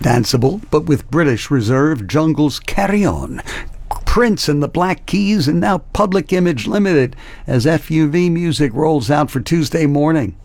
Danceable, but with British reserve, Jungle's Carry On. Prince and the Black Keys, and now Public Image Limited as FUV music rolls out for Tuesday morning.